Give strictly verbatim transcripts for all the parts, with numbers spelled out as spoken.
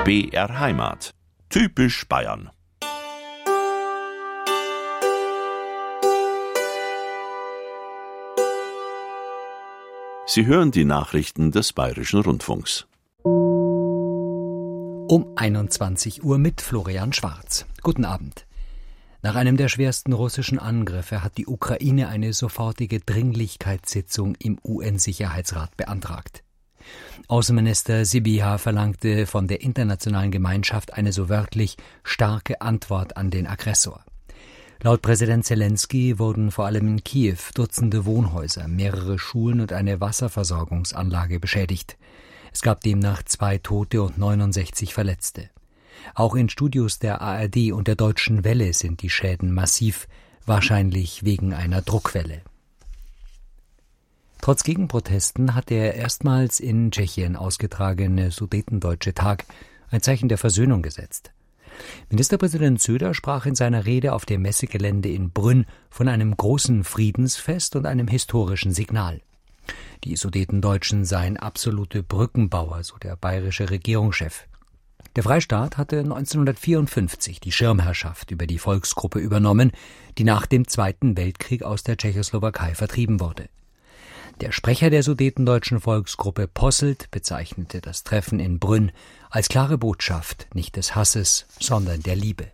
B R Heimat. Typisch Bayern. Sie hören die Nachrichten des Bayerischen Rundfunks. Um einundzwanzig Uhr mit Florian Schwarz. Guten Abend. Nach einem der schwersten russischen Angriffe hat die Ukraine eine sofortige Dringlichkeitssitzung im U N-Sicherheitsrat beantragt. Außenminister Sybiha verlangte von der internationalen Gemeinschaft eine so wörtlich starke Antwort an den Aggressor. Laut Präsident Zelensky wurden vor allem in Kiew Dutzende Wohnhäuser, mehrere Schulen und eine Wasserversorgungsanlage beschädigt. Es gab demnach zwei Tote und neunundsechzig Verletzte. Auch in Studios der A R D und der Deutschen Welle sind die Schäden massiv, wahrscheinlich wegen einer Druckwelle. Trotz Gegenprotesten hat der erstmals in Tschechien ausgetragene Sudetendeutsche Tag ein Zeichen der Versöhnung gesetzt. Ministerpräsident Söder sprach in seiner Rede auf dem Messegelände in Brünn von einem großen Friedensfest und einem historischen Signal. Die Sudetendeutschen seien absolute Brückenbauer, so der bayerische Regierungschef. Der Freistaat hatte neunzehnhundertvierundfünfzig die Schirmherrschaft über die Volksgruppe übernommen, die nach dem Zweiten Weltkrieg aus der Tschechoslowakei vertrieben wurde. Der Sprecher der Sudetendeutschen Volksgruppe Posselt bezeichnete das Treffen in Brünn als klare Botschaft nicht des Hasses, sondern der Liebe.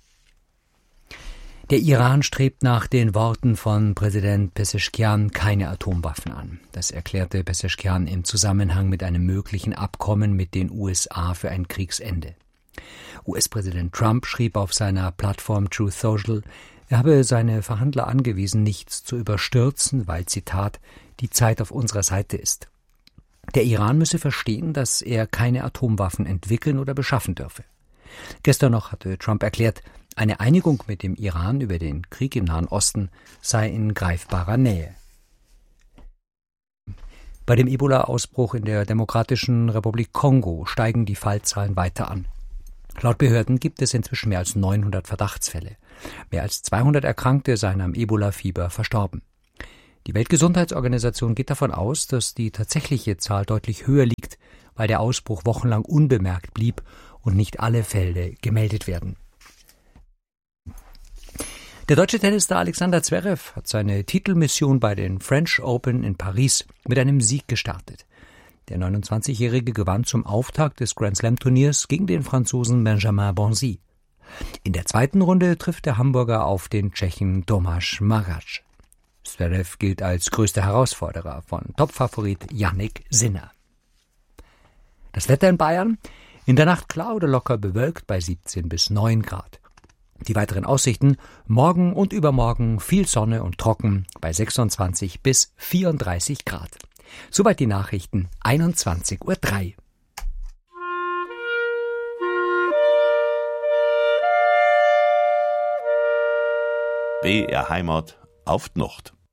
Der Iran strebt nach den Worten von Präsident Pezeschkian keine Atomwaffen an. Das erklärte Pezeschkian im Zusammenhang mit einem möglichen Abkommen mit den U S A für ein Kriegsende. U S-Präsident Trump schrieb auf seiner Plattform Truth Social, er habe seine Verhandler angewiesen, nichts zu überstürzen, weil, Zitat, die Zeit auf unserer Seite ist. Der Iran müsse verstehen, dass er keine Atomwaffen entwickeln oder beschaffen dürfe. Gestern noch hatte Trump erklärt, eine Einigung mit dem Iran über den Krieg im Nahen Osten sei in greifbarer Nähe. Bei dem Ebola-Ausbruch in der Demokratischen Republik Kongo steigen die Fallzahlen weiter an. Laut Behörden gibt es inzwischen mehr als neunhundert Verdachtsfälle. Mehr als zweihundert Erkrankte seien am Ebola-Fieber verstorben. Die Weltgesundheitsorganisation geht davon aus, dass die tatsächliche Zahl deutlich höher liegt, weil der Ausbruch wochenlang unbemerkt blieb und nicht alle Fälle gemeldet werden. Der deutsche Tennisstar Alexander Zverev hat seine Titelmission bei den French Open in Paris mit einem Sieg gestartet. Der neunundzwanzigjährige gewann zum Auftakt des Grand-Slam-Turniers gegen den Franzosen Benjamin Bonzi. In der zweiten Runde trifft der Hamburger auf den Tschechen Tomáš Magač. Zverev gilt als größter Herausforderer von Topfavorit Jannik Sinner. Das Wetter in Bayern? In der Nacht klar oder locker bewölkt bei siebzehn bis neun Grad. Die weiteren Aussichten: morgen und übermorgen viel Sonne und trocken bei sechsundzwanzig bis vierunddreißig Grad. Soweit die Nachrichten, einundzwanzig Uhr drei. B R Heimat auf die Nacht.